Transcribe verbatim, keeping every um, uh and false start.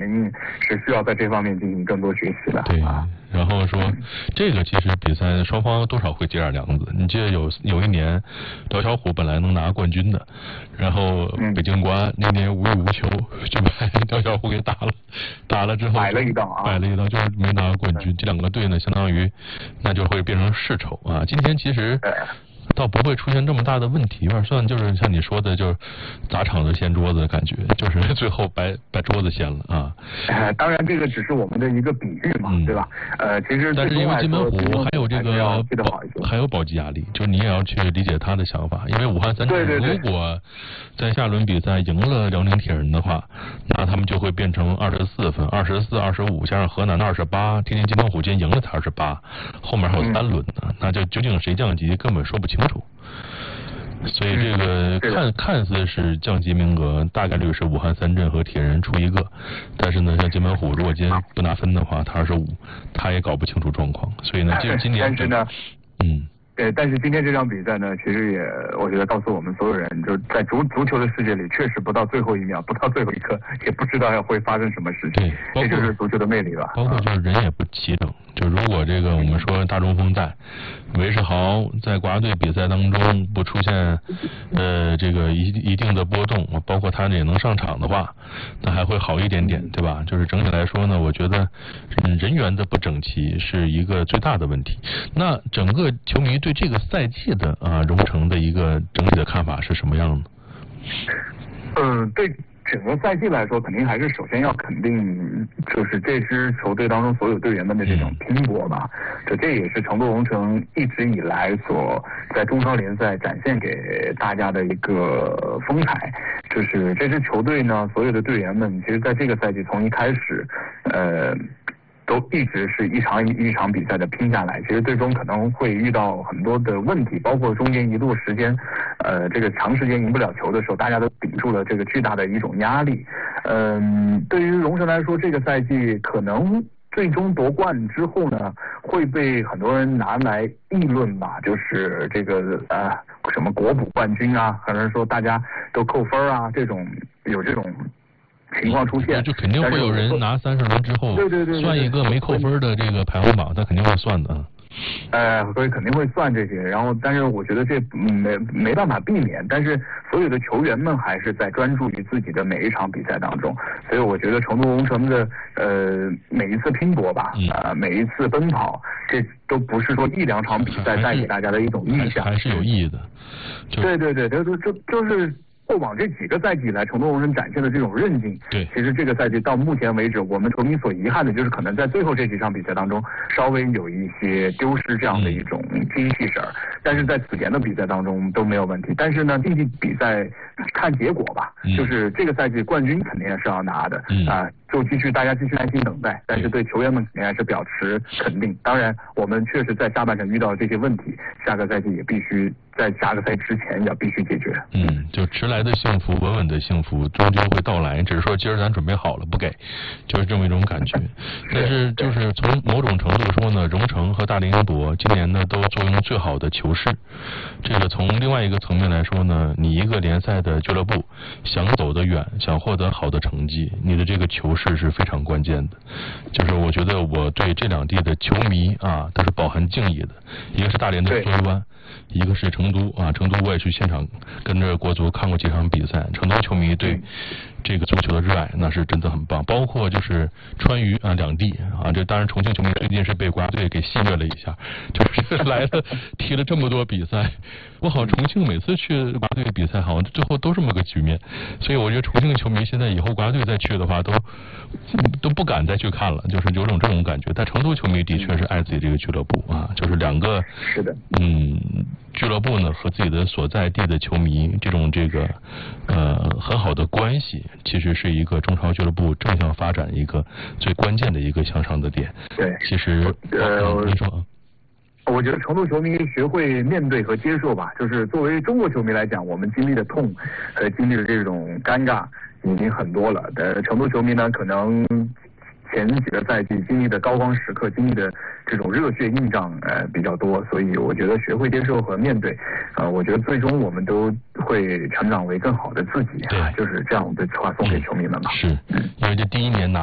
定是需要在这方面进行更多学习的。 对， 啊、 然后说、嗯、这个其实比赛双方多少会接点梁子。你记得有有一年，辽小虎本来能拿冠军的，然后北京国安那年无欲无求就把辽小虎给打了，打了之后摆了一道啊， 摆了一道就是没拿冠军。这两个队呢，相当于那就会变成世仇啊。今天其实倒不会出现这么大的问题，有点算就是像你说的，就是砸场子掀桌子的感觉，就是最后把把桌子掀了啊。 呃，当然这个只是我们的一个比喻嘛，嗯、对吧？呃，其实但是因为金门虎还有这个保还有保级压力，就你也要去理解他的想法，因为武汉三镇如果在下轮比赛赢了辽宁铁人的话，那他们就会变成二十四分，二十四、二十五，加上河南的二十八，天津金门虎今天赢了才二十八，后面还有三轮呢，嗯、那就究竟谁降级根本说不清楚。所以这个看看似是降级名额，大概率是武汉三镇和铁人出一个，但是呢，像金门虎如果今天不拿分的话，他二十五，他也搞不清楚状况。所以呢，这今年但是呢， 嗯。 对，但是今天这场比赛呢，其实也我觉得告诉我们所有人，就在足足球的世界里，确实不到最后一秒，不到最后一刻，也不知道要会发生什么事情。 对， 这就是足球的魅力吧。 包括就是人也不齐整，就如果这个我们说大中锋在，韦世豪在国家队比赛当中不出现呃这个一一定的波动，包括他也能上场的话，那还会好一点点，对吧？就是整体来说呢，我觉得嗯人员的不整齐是一个最大的问题。那整个球迷对这个赛季的啊荣成的一个整体的看法是什么样的？ 嗯，对整个赛季来说，肯定还是首先要肯定，就是这支球队当中所有队员们的这种拼搏吧。这、嗯、这也是成都荣成一直以来所在中超联赛展现给大家的一个风采。就是这支球队呢，所有的队员们，其实在这个赛季从一开始，呃。都一直是一场一场比赛的拼下来，其实最终可能会遇到很多的问题，包括中间一度时间，呃，这个长时间赢不了球的时候，大家都顶住了这个巨大的一种压力。嗯，对于荣成来说，这个赛季可能最终夺冠之后呢，会被很多人拿来议论吧，就是这个呃什么国补冠军啊，可能说大家都扣分啊，这种有这种情况出现， 就肯定会有人拿三十轮之后，对对对，算一个没扣分的这个排行榜，他肯定会算的。 呃，所以肯定会算这些，然后，但是我觉得这没没办法避免，但是所有的球员们还是在专注于自己的每一场比赛当中，所以我觉得成都荣成的呃每一次拼搏吧，呃每一次奔跑，这都不是说一两场比赛带给大家的一种印象， 还是有意义的。 对对对，就就就就是。过往这几个赛季以来，成都荣成展现的这种韧劲， 对， 其实这个赛季到目前为止，我们球迷所遗憾的就是可能在最后这几场比赛当中，稍微有一些丢失这样的一种精气神儿，嗯、但是在此前的比赛当中都没有问题。但是呢，竞技比赛看结果吧，嗯、就是这个赛季冠军肯定是要拿的，嗯、啊，就继续大家继续耐心等待，但是对球员们肯定还是表示肯定。当然，我们确实在下半程遇到这些问题，下个赛季也必须在下个赛季之前要必须解决。 嗯，就迟来的幸福，稳稳的幸福，终究会到来。只是说今儿咱准备好了不给，就是这么一种感觉。但是就是从某种程度说呢，荣成和大连英博今年呢都坐拥最好的球市。这个从另外一个层面来说呢，你一个联赛的俱乐部想走得远，想获得好的成绩，你的这个球市是非常关键的。就是我觉得我对这两地的球迷啊都是饱含敬意的，一个是大连的苏维湾，一个是成都啊，成都我也去现场跟着国足看过几场比赛，成都球迷对这个足球的热爱那是真的很棒，包括就是川渝啊两地啊，这当然重庆球迷最近是被国家队给戏谑了一下，就是来了踢了这么多比赛，我好重庆每次去国家队比赛好像最后都这么个局面，所以我觉得重庆球迷现在以后国家队再去的话都都不敢再去看了，就是有种这种感觉。但成都球迷的确是爱自己这个俱乐部啊，就是两个是的嗯俱乐部呢和自己的所在地的球迷这种这个呃很好的关系，其实是一个中超俱乐部正向发展一个最关键的一个向上的点。 对， 其实呃您说。 我觉得成都球迷学会面对和接受吧，就是作为中国球迷来讲，我们经历的痛和经历的这种尴尬已经很多了。呃，成都球迷呢，可能前几个赛季经历的高光时刻，经历的这种热血硬仗呃比较多，所以我觉得学会接受和面对，呃，我觉得最终我们都会成长为更好的自己啊，就是这样的话送给球迷们吧。 是，因为这第一年拿。